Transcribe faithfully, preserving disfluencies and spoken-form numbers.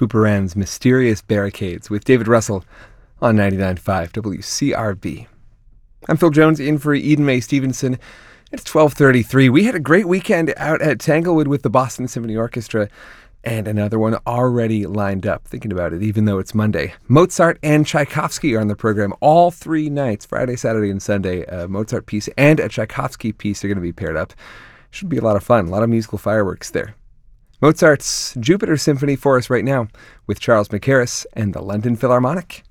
Couperin's Mysterious Barricades with David Russell on ninety-nine point five W C R B. I'm Phil Jones in for Eden Mae Stevenson. It's twelve thirty-three. We had a great weekend out at Tanglewood with the Boston Symphony Orchestra, and another one already lined up. Thinking about it, even though it's Monday. Mozart and Tchaikovsky are on the program all three nights, Friday, Saturday, and Sunday. A Mozart piece and a Tchaikovsky piece are going to be paired up. Should be a lot of fun, a lot of musical fireworks there. Mozart's Jupiter Symphony for us right now with Charles Mackerras and the London Philharmonic.